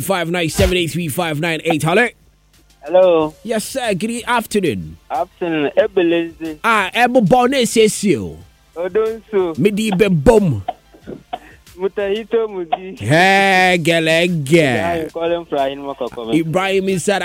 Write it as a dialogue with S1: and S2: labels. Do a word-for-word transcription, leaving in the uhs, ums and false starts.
S1: five nine seven eight three five nine eight. Hello.
S2: Hello.
S1: Yes, sir. Good afternoon.
S2: Afternoon. Ebeleze.
S1: Ah, Ebo Bonne says you.
S2: Odonso.
S1: Midi be bom.
S2: Mutahito Mudi.
S1: Hey, Galega.
S2: I'm calling from Ibrahim.
S1: Ibrahim is